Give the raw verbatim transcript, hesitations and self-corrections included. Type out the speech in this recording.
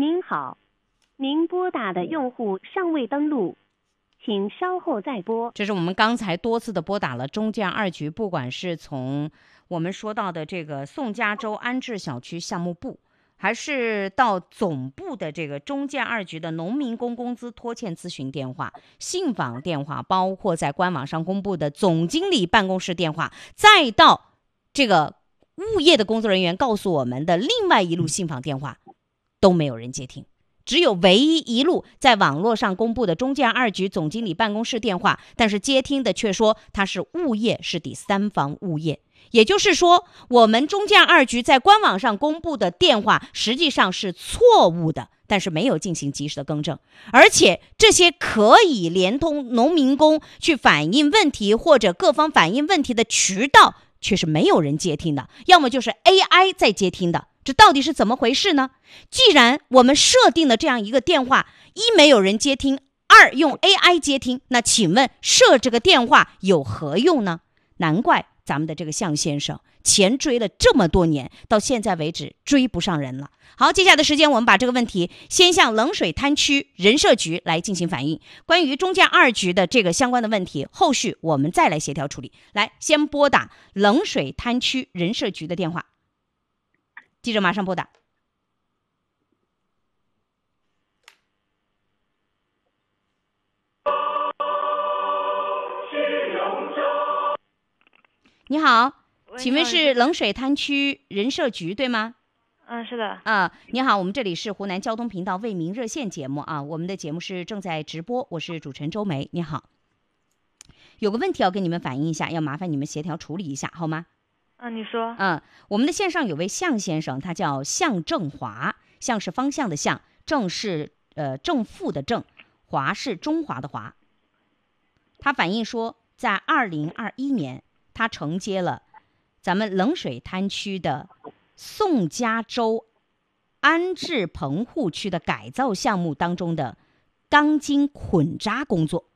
您好，您拨打的用户尚未登录，请稍后再拨。 这是我们刚才多次的拨打了中建二局，不管是从我们说到的这个宋家洲安置小区项目部，还是到总部的这个中建二局的农民工工资拖欠咨询电话、信访电话，包括在官网上公布的总经理办公室电话，再到这个物业的工作人员告诉我们的另外一路信访电话，都没有人接听。只有唯一一路在网络上公布的中建二局总经理办公室电话，但是接听的却说他是物业，是第三方物业。也就是说，我们中建二局在官网上公布的电话实际上是错误的，但是没有进行及时的更正。而且这些可以连通农民工去反映问题或者各方反映问题的渠道，却是没有人接听的，要么就是 A I 在接听的。这到底是怎么回事呢？既然我们设定了这样一个电话，一没有人接听，二用 A I 接听，那请问设这个电话有何用呢？难怪咱们的这个向先生钱追了这么多年，到现在为止追不上人了。好，接下来的时间我们把这个问题先向冷水滩区人社局来进行反映，关于中建二局的这个相关的问题，后续我们再来协调处理。来，先拨打冷水滩区人社局的电话。记者马上拨打。你好，请问是冷水滩区人社局对吗？ 嗯，是的。 啊，你好，我们这里是湖南交通频道为民热线节目啊，我们的节目是正在直播，我是主持人周梅。你好，有个问题要跟你们反映一下，要麻烦你们协调处理一下，好吗？ 嗯，你说。 嗯，我们的线上有位向先生，他叫向正华，向是方向的向，正是呃正负的正，华是中华的华。他反映说，在二零二一年，他承接了咱们冷水滩区的宋家洲安置棚户区的改造项目当中的钢筋捆扎工作。